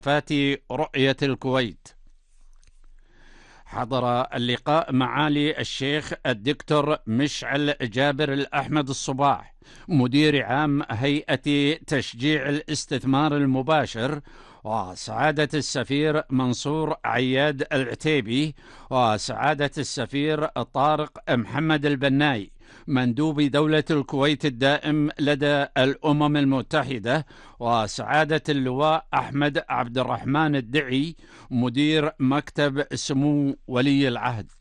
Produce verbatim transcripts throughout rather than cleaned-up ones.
ملفات رؤية الكويت. حضر اللقاء معالي الشيخ الدكتور مشعل جابر الأحمد الصباح، مدير عام هيئة تشجيع الاستثمار المباشر، وسعادة السفير منصور عياد العتيبي، وسعادة السفير طارق محمد البناي، مندوب دولة الكويت الدائم لدى الأمم المتحدة، وسعادة اللواء أحمد عبد الرحمن الدعي، مدير مكتب سمو ولي العهد.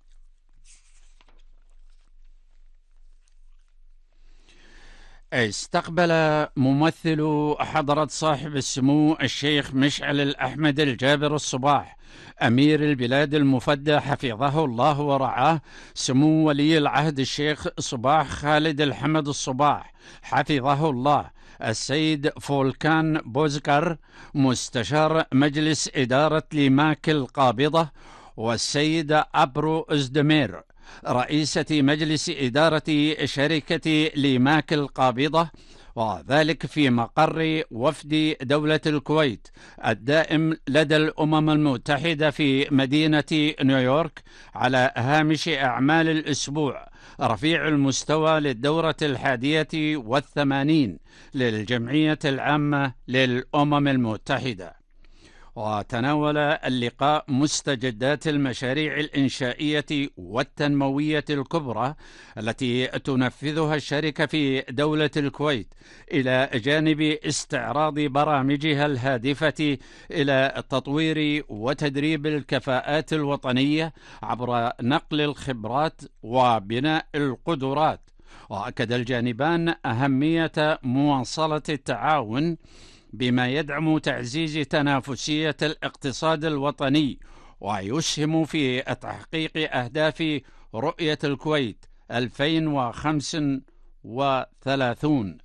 استقبل ممثل حضرة صاحب السمو الشيخ مشعل الأحمد الجابر الصباح أمير البلاد المفدى حفظه الله ورعاه سمو ولي العهد الشيخ صباح خالد الحمد الصباح حفظه الله السيد فولكان بوزكر مستشار مجلس إدارة ليماك القابضة، والسيد أبرو أزدمير رئيسة مجلس إدارة شركة ليماك القابضة، وذلك في مقر وفد دولة الكويت الدائم لدى الأمم المتحدة في مدينة نيويورك، على هامش أعمال الأسبوع رفيع المستوى للدورة الحادية والثمانين للجمعية العامة للأمم المتحدة. وتناول اللقاء مستجدات المشاريع الإنشائية والتنموية الكبرى التي تنفذها الشركة في دولة الكويت، إلى جانب استعراض برامجها الهادفة إلى تطوير وتدريب الكفاءات الوطنية عبر نقل الخبرات وبناء القدرات. وأكد الجانبان أهمية مواصلة التعاون بما يدعم تعزيز تنافسية الاقتصاد الوطني ويسهم في تحقيق أهداف رؤية الكويت ألفين وخمسة وثلاثين.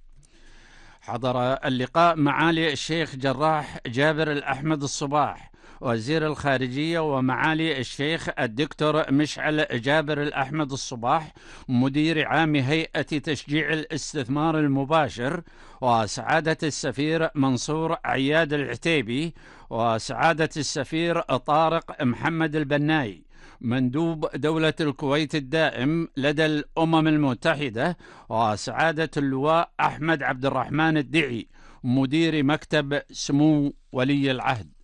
حضر اللقاء معالي الشيخ جراح جابر الأحمد الصباح وزير الخارجية، ومعالي الشيخ الدكتور مشعل جابر الأحمد الصباح مدير عام هيئة تشجيع الاستثمار المباشر، وسعادة السفير منصور عياد العتيبي، وسعادة السفير طارق محمد البناي مندوب دولة الكويت الدائم لدى الأمم المتحدة، وسعادة اللواء أحمد عبد الرحمن الدعي مدير مكتب سمو ولي العهد.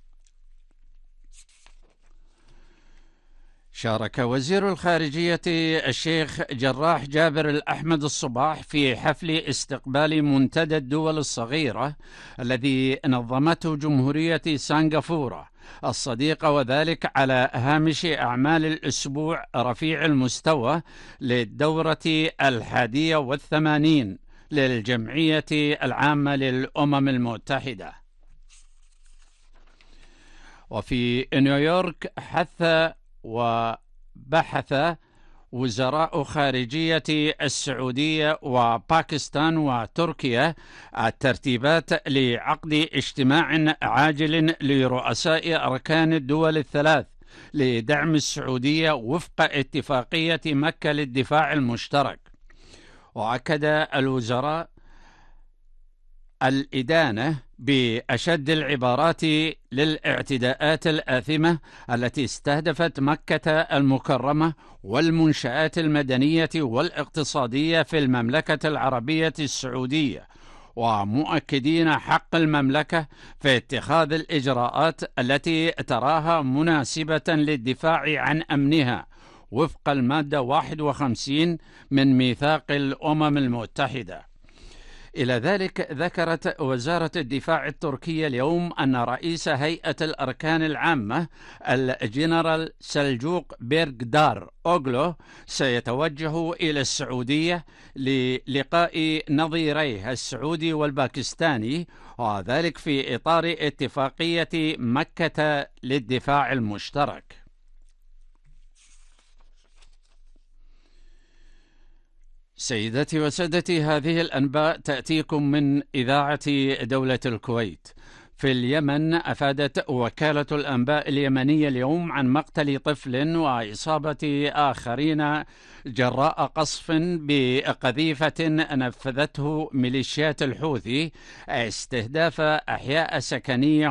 شارك وزير الخارجية الشيخ جراح جابر الأحمد الصباح في حفل استقبال منتدى الدول الصغيرة الذي نظمته جمهورية سنغافورة الصديقة، وذلك على هامش أعمال الأسبوع رفيع المستوى للدورة الحادية والثمانين للجمعية العامة للأمم المتحدة. وفي نيويورك حث وبحث وزراء خارجية السعودية وباكستان وتركيا الترتيبات لعقد اجتماع عاجل لرؤساء أركان الدول الثلاث لدعم السعودية وفق اتفاقية مكة للدفاع المشترك. وأكد الوزراء الإدانة بأشد العبارات للاعتداءات الآثمة التي استهدفت مكة المكرمة والمنشآت المدنية والاقتصادية في المملكة العربية السعودية، ومؤكدين حق المملكة في اتخاذ الإجراءات التي تراها مناسبة للدفاع عن أمنها وفق المادة واحد وخمسين من ميثاق الأمم المتحدة. إلى ذلك ذكرت وزارة الدفاع التركية اليوم أن رئيس هيئة الأركان العامة الجنرال سلجوق بيرغدار أوغلو سيتوجه إلى السعودية للقاء نظيريه السعودي والباكستاني، وذلك في إطار اتفاقية مكة للدفاع المشترك. سيدتي وسادتي، هذه الأنباء تأتيكم من إذاعة دولة الكويت. في اليمن، أفادت وكالة الأنباء اليمنية اليوم عن مقتل طفل وإصابة آخرين جراء قصف بقذيفة نفذته ميليشيات الحوثي استهداف أحياء سكنية